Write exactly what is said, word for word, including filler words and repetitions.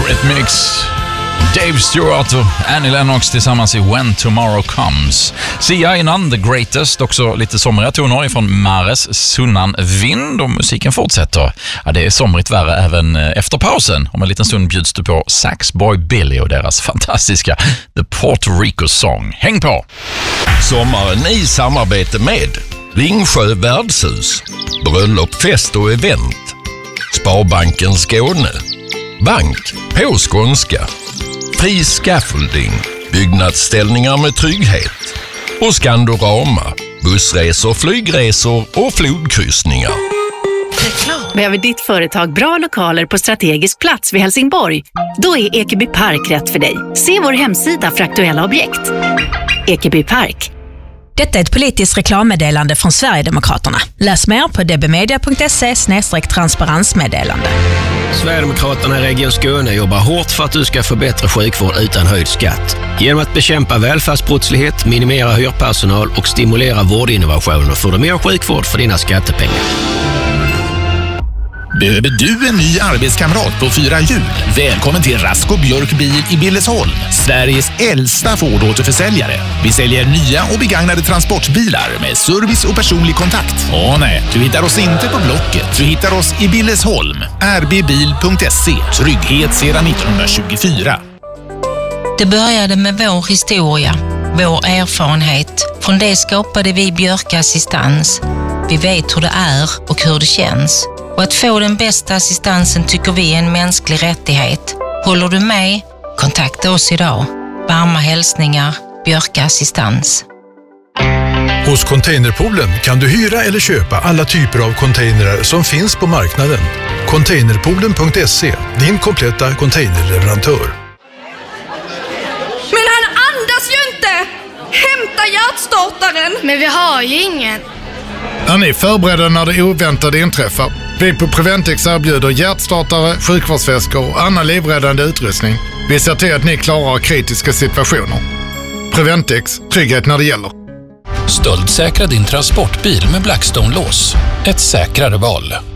Eurythmics, Dave Stewart och Annie Lennox tillsammans i When Tomorrow Comes. Sia innan The Greatest, också lite somriga toner från Mares Sunnan Vind, och musiken fortsätter. Ja, det är somrigt värre även efter pausen. Om en liten stund bjuds du på Saxboy Billy och deras fantastiska The Puerto Rico Song. Häng på! Sommaren i samarbete med Ringsjö värdshus, bröllop, fest och event, Sparbanken Skåne, Bank på skånska, Fri Scaffolding, byggnadsställningar med trygghet och Skandorama, bussresor, flygresor och flodkryssningar. Behöver ditt företag bra lokaler på strategisk plats vid Helsingborg? Då är Ekeby Park rätt för dig. Se vår hemsida för aktuella objekt. Ekeby Park. Detta är ett politiskt reklammeddelande från Sverigedemokraterna. Läs mer på dbmedia.se snedstreck transparensmeddelande. Sverigedemokraterna i Region Skåne jobbar hårt för att du ska få bättre sjukvård utan höjd skatt. Genom att bekämpa välfärdsbrottslighet, minimera hyrpersonal och stimulera vårdinnovationer får du mer sjukvård för dina skattepengar. Behöver du en ny arbetskamrat på fyra hjul? Välkommen till Rasko Björk Bil i Billesholm, Sveriges äldsta Ford-återförsäljare. Vi säljer nya och begagnade transportbilar med service och personlig kontakt. Åh nej, du hittar oss inte på Blocket. Du hittar oss i Billesholm. r b bil punkt se. Trygghet sedan nittonhundratjugofyra. Det började med vår historia, vår erfarenhet. Från det skapade vi Björk Assistans. Vi vet hur det är och hur det känns. Och att få den bästa assistansen tycker vi är en mänsklig rättighet. Håller du med? Kontakta oss idag. Varma hälsningar, Björk Assistans. Hos Containerpoolen kan du hyra eller köpa alla typer av containrar som finns på marknaden. Containerpoolen punkt se, din kompletta containerleverantör. Men han andas ju inte! Hämta hjärtstartaren! Men vi har ju ingen. Är ni förberedda när det oväntade inträffar? Vi på Preventix erbjuder hjärtstartare, sjukvårdsväskor och annan livräddande utrustning. Vi ser till att ni klarar kritiska situationer. Preventix, trygghet när det gäller. Stöldsäkra din transportbil med Blackstone-lås. Ett säkrare val.